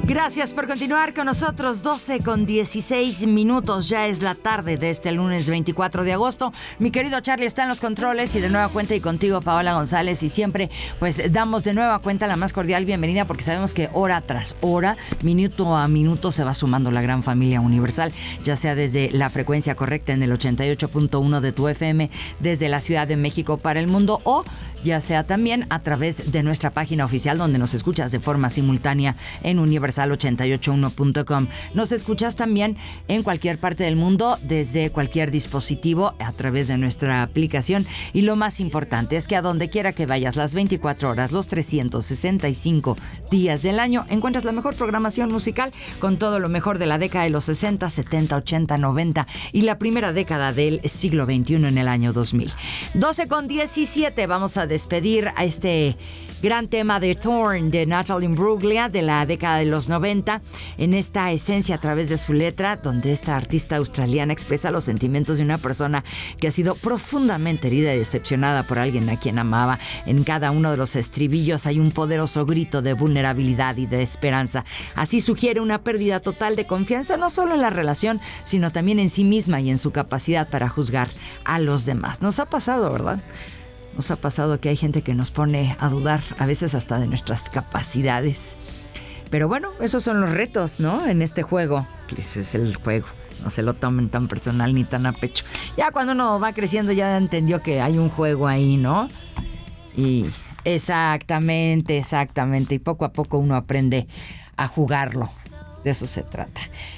Gracias por continuar con nosotros. 12:16. Ya es la tarde de este lunes 24 de agosto. Mi querido Charlie está en los controles y de nueva cuenta y contigo, Paola González. Y siempre pues damos de nueva cuenta la más cordial bienvenida porque sabemos que hora tras hora, minuto a minuto se va sumando la gran familia universal, ya sea desde la frecuencia correcta en el 88.1 de tu FM desde la Ciudad de México para el mundo, o ya sea también a través de nuestra página oficial donde nos escuchas de forma simultánea en universal881.com. Nos escuchas también en cualquier parte del mundo desde cualquier dispositivo a través de nuestra aplicación, y lo más importante es que a donde quiera que vayas, las 24 horas, los 365 días del año, encuentras la mejor programación musical con todo lo mejor de la década de los 60, 70, 80, 90 y la primera década del siglo XXI en el año 2000. 12:17, vamos a despedir a este gran tema de Torn de Natalie Imbruglia de la década de los 90, en esta esencia a través de su letra, donde esta artista australiana expresa los sentimientos de una persona que ha sido profundamente herida y decepcionada por alguien a quien amaba. En cada uno de los estribillos hay un poderoso grito de vulnerabilidad y de esperanza. Así sugiere una pérdida total de confianza, no solo en la relación, sino también en sí misma y en su capacidad para juzgar a los demás. Nos ha pasado, ¿verdad? Nos ha pasado que hay gente que nos pone a dudar, a veces hasta de nuestras capacidades. Pero bueno, esos son los retos, ¿no? En este juego. Ese es el juego. No se lo tomen tan personal ni tan a pecho. Ya cuando uno va creciendo ya entendió que hay un juego ahí, ¿no? Y exactamente. Y poco a poco uno aprende a jugarlo. De eso se trata.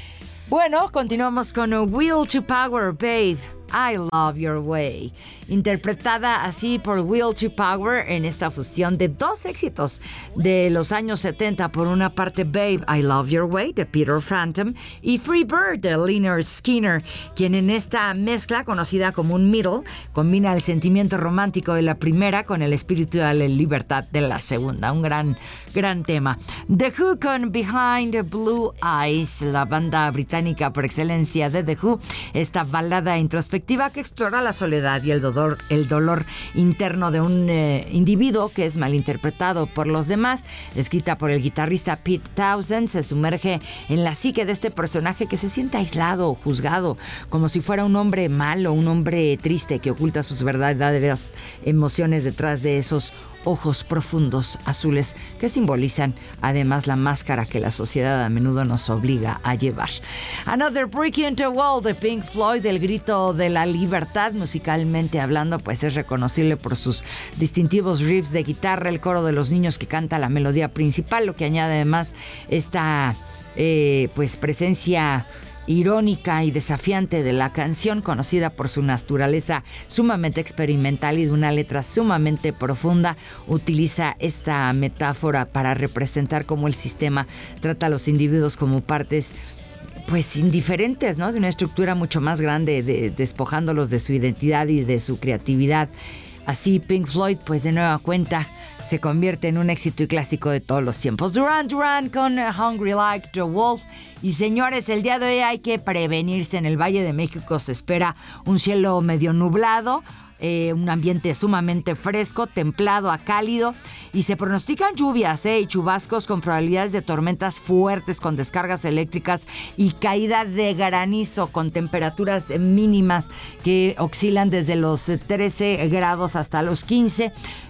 Bueno, continuamos con Will to Power, Babe. I Love Your Way, interpretada así por Will to Power en esta fusión de dos éxitos de los años 70. Por una parte, Babe, I Love Your Way de Peter Frampton y Free Bird de Lynyrd Skynyrd, quien en esta mezcla conocida como un middle combina el sentimiento romántico de la primera con el espíritu de la libertad de la segunda. Un gran tema. The Who con Behind the Blue Eyes, la banda británica por excelencia de The Who, esta balada introspectiva que explora la soledad y el dolor interno de un individuo que es malinterpretado por los demás. Escrita por el guitarrista Pete Townshend, se sumerge en la psique de este personaje que se siente aislado o juzgado, como si fuera un hombre malo, un hombre triste que oculta sus verdaderas emociones detrás de esos ojos profundos azules que simbolizan además la máscara que la sociedad a menudo nos obliga a llevar. Another Brick into the Wall de Pink Floyd, el grito de la libertad, musicalmente hablando, pues es reconocible por sus distintivos riffs de guitarra, el coro de los niños que canta la melodía principal, lo que añade además esta pues presencia irónica y desafiante de la canción, conocida por su naturaleza sumamente experimental y de una letra sumamente profunda. Utiliza esta metáfora para representar cómo el sistema trata a los individuos como partes pues indiferentes, ¿no? De una estructura mucho más grande, despojándolos de su identidad y de su creatividad. Así Pink Floyd, pues de nueva cuenta, se convierte en un éxito y clásico de todos los tiempos. Duran Duran con Hungry Like the Wolf. Y señores, el día de hoy hay que prevenirse. En el Valle de México se espera un cielo medio nublado, un ambiente sumamente fresco, templado a cálido, y se pronostican lluvias y chubascos con probabilidades de tormentas fuertes con descargas eléctricas y caída de granizo con temperaturas mínimas que oscilan desde los 13 grados hasta los 15.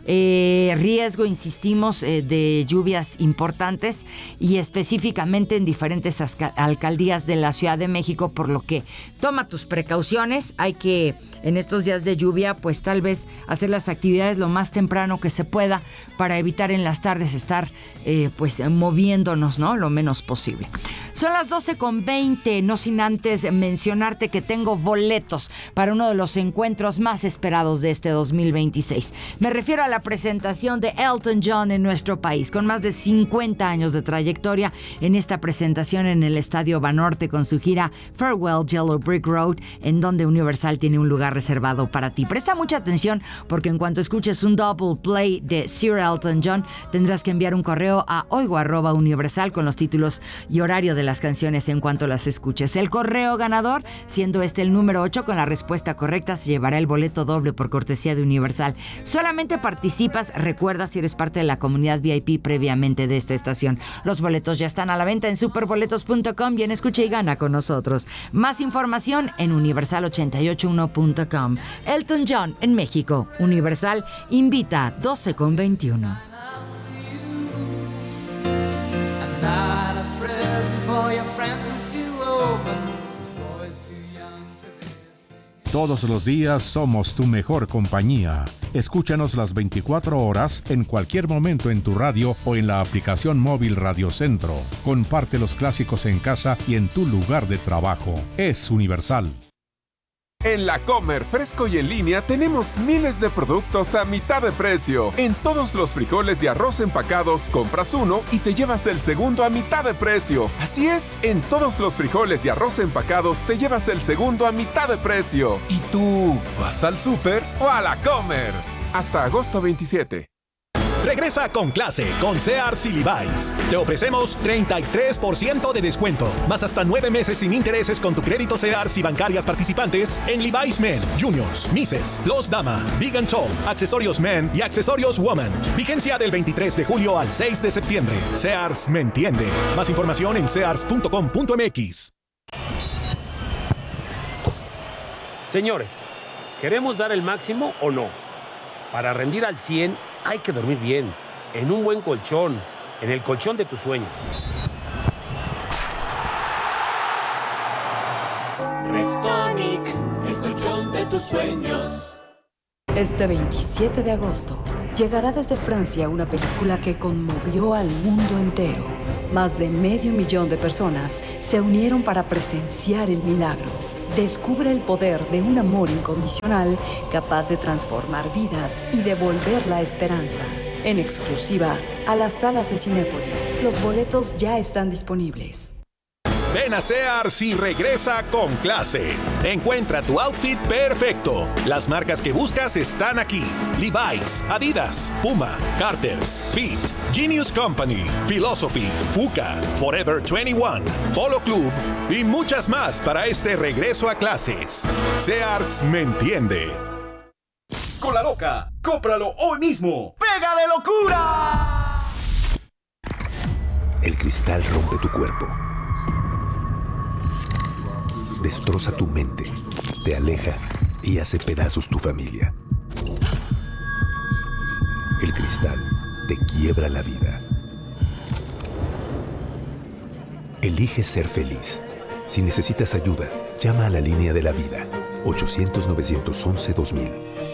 Riesgo, insistimos, de lluvias importantes y específicamente en diferentes alcaldías de la Ciudad de México, por lo que toma tus precauciones. Hay que en estos días de lluvia pues tal vez hacer las actividades lo más temprano que se pueda para evitar en las tardes estar pues moviéndonos, ¿no? Lo menos posible. Son las 12:20, no sin antes mencionarte que tengo boletos para uno de los encuentros más esperados de este 2026. Me refiero a la presentación de Elton John en nuestro país, con más de 50 años de trayectoria en esta presentación en el Estadio Banorte con su gira Farewell Yellow Brick Road, en donde Universal tiene un lugar reservado para ti. Presta mucha atención porque en cuanto escuches un double play de Sir Elton John, tendrás que enviar un correo a oigo@universal con los títulos y horario de las canciones en cuanto las escuches. El correo ganador, siendo este el número 8 con la respuesta correcta, se llevará el boleto doble por cortesía de Universal. Solamente participas, recuerda, si eres parte de la comunidad VIP previamente de esta estación. Los boletos ya están a la venta en superboletos.com. Bien, escucha y gana con nosotros. Más información en universal881.com. Elton John en México. Universal invita 12:21. Todos los días somos tu mejor compañía. Escúchanos las 24 horas en cualquier momento en tu radio o en la aplicación móvil Radio Centro. Comparte los clásicos en casa y en tu lugar de trabajo. Es Universal. En La Comer, fresco y en línea, tenemos miles de productos a mitad de precio. En todos los frijoles y arroz empacados, compras uno y te llevas el segundo a mitad de precio. Así es, en todos los frijoles y arroz empacados, te llevas el segundo a mitad de precio. ¿Y tú vas al súper o a La Comer? Hasta agosto 27. Regresa con clase con Sears y Levi's. Te ofrecemos 33% de descuento, más hasta 9 meses sin intereses con tu crédito Sears y bancarias participantes en Levi's Men, Juniors, Misses, Los Dama, Big and Tall, accesorios Men y accesorios Woman. Vigencia del 23 de julio al 6 de septiembre. Sears me entiende. Más información en sears.com.mx. Señores, ¿queremos dar el máximo o no? Para rendir al 100 hay que dormir bien, en un buen colchón, en el colchón de tus sueños. Restonic, el colchón de tus sueños. Este 27 de agosto llegará desde Francia una película que conmovió al mundo entero. Más de 500,000 de personas se unieron para presenciar el milagro. Descubre el poder de un amor incondicional capaz de transformar vidas y devolver la esperanza. En exclusiva a las salas de Cinépolis. Los boletos ya están disponibles. Ven a Sears y regresa con clase. Encuentra tu outfit perfecto. Las marcas que buscas están aquí: Levi's, Adidas, Puma, Carter's, Fit, Genius Company, Philosophy, Fuka, Forever 21, Polo Club y muchas más para este regreso a clases. Sears me entiende. Con La Loca, cómpralo hoy mismo. ¡Pega de locura! El cristal rompe tu cuerpo. Destroza tu mente, te aleja y hace pedazos tu familia. El cristal te quiebra la vida. Elige ser feliz. Si necesitas ayuda, llama a la línea de la vida, 800-911-2000.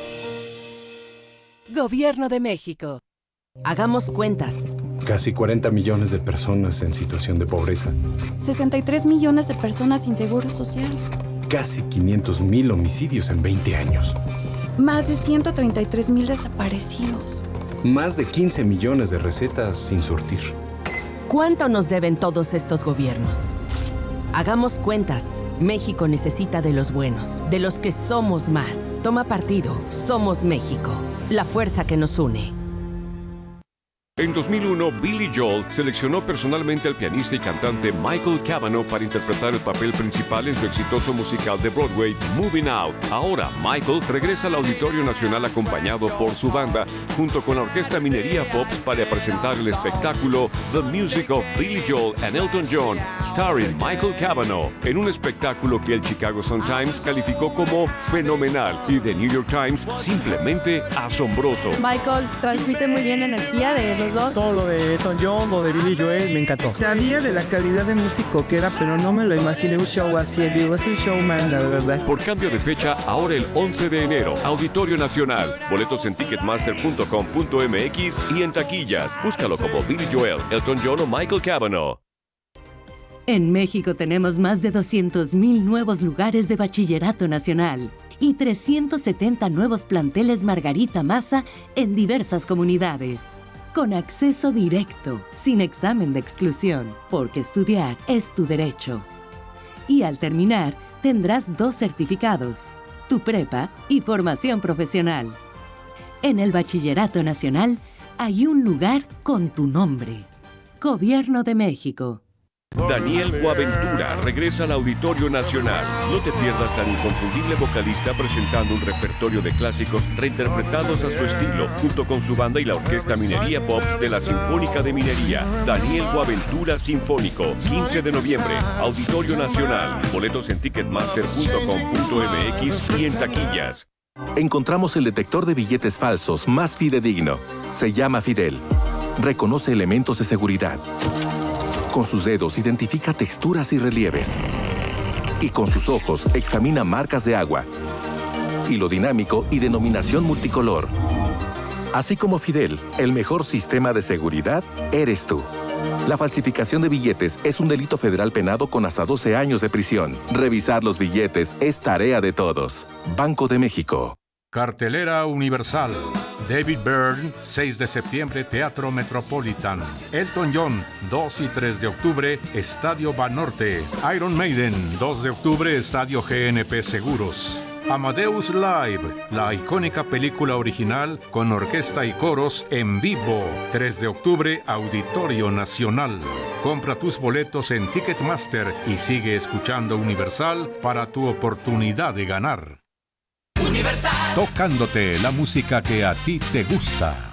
Gobierno de México. Hagamos cuentas. Casi 40 millones de personas en situación de pobreza. 63 millones de personas sin seguro social. Casi 500,000 homicidios en 20 años. Más de 133,000 desaparecidos. Más de 15 millones de recetas sin surtir. ¿Cuánto nos deben todos estos gobiernos? Hagamos cuentas. México necesita de los buenos, de los que somos más. Toma partido. Somos México. La fuerza que nos une. En 2001, Billy Joel seleccionó personalmente al pianista y cantante Michael Cavanaugh para interpretar el papel principal en su exitoso musical de Broadway, Moving Out. Ahora, Michael regresa al Auditorio Nacional acompañado por su banda, junto con la Orquesta Minería Pops, para presentar el espectáculo The Music of Billy Joel and Elton John, starring Michael Cavanaugh, en un espectáculo que el Chicago Sun-Times calificó como fenomenal y The New York Times simplemente asombroso. Michael transmite muy bien energía de los dos. Todo lo de Elton John, lo de Billy Joel, me encantó. Sabía de la calidad de músico que era, pero no me lo imaginé un show así. Digo, es un showman, la verdad. Por cambio de fecha, ahora el 11 de enero, Auditorio Nacional. Boletos en ticketmaster.com.mx y en taquillas. Búscalo como Billy Joel, Elton John o Michael Cavanaugh. En México tenemos más de 200,000 nuevos lugares de bachillerato nacional y 370 nuevos planteles Margarita Maza en diversas comunidades. Con acceso directo, sin examen de exclusión, porque estudiar es tu derecho. Y al terminar, tendrás 2 certificados, tu prepa y formación profesional. En el Bachillerato Nacional hay un lugar con tu nombre. Gobierno de México. Daniel Boaventura regresa al Auditorio Nacional. No te pierdas al inconfundible vocalista presentando un repertorio de clásicos reinterpretados a su estilo, junto con su banda y la Orquesta Minería Pops de la Sinfónica de Minería. Daniel Boaventura Sinfónico, 15 de noviembre, Auditorio Nacional. Boletos en ticketmaster.com.mx y en taquillas. Encontramos el detector de billetes falsos más fidedigno. Se llama Fidel. Reconoce elementos de seguridad. Con sus dedos identifica texturas y relieves. Y con sus ojos examina marcas de agua, hilo dinámico y denominación multicolor. Así como Fidel, el mejor sistema de seguridad eres tú. La falsificación de billetes es un delito federal penado con hasta 12 años de prisión. Revisar los billetes es tarea de todos. Banco de México. Cartelera Universal. David Byrne, 6 de septiembre, Teatro Metropolitan. Elton John, 2 y 3 de octubre, Estadio Banorte. Iron Maiden, 2 de octubre, Estadio GNP Seguros. Amadeus Live, la icónica película original con orquesta y coros en vivo. 3 de octubre, Auditorio Nacional. Compra tus boletos en Ticketmaster y sigue escuchando Universal para tu oportunidad de ganar. Universal. Tocándote la música que a ti te gusta.